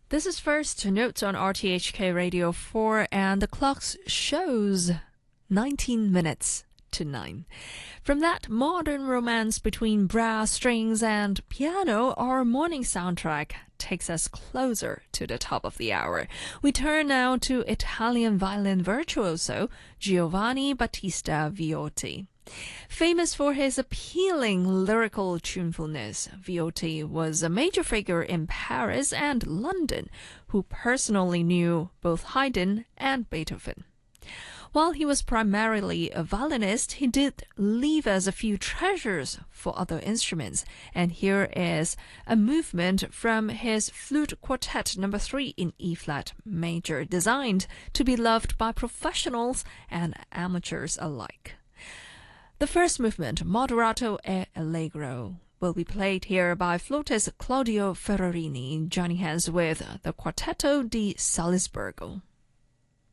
This is First Notes on RTHK Radio 4, and the clock shows 19 minutes to 9. From that modern romance between brass, strings, and piano, our morning soundtrack takes us closer to the top of the hour. We turn now to Italian violin virtuoso Giovanni Battista Viotti. Famous for his appealing lyrical tunefulness, Viotti was a major figure in Paris and London who personally knew both Haydn and Beethoven. While he was primarily a violinist, he did leave us a few treasures for other instruments, and here is a movement from his Flute Quartet No. 3 in E-flat major, designed to be loved by professionals and amateurs alike. The first movement, Moderato e Allegro, will be played here by flautist Claudio Ferrarini, joining hands with the Quartetto di Salisburgo.